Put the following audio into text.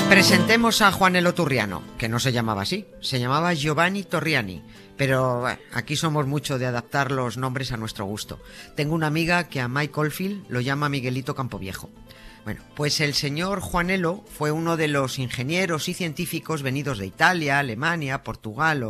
Presentemos a Juanelo Turriano, que no se llamaba así, se llamaba Giovanni Torriani, pero aquí somos mucho de adaptar los nombres a nuestro gusto. Tengo una amiga que a Mike Oldfield lo llama Miguelito Campoviejo. Bueno, pues el señor Juanelo fue uno de los ingenieros y científicos venidos de Italia, Alemania, Portugal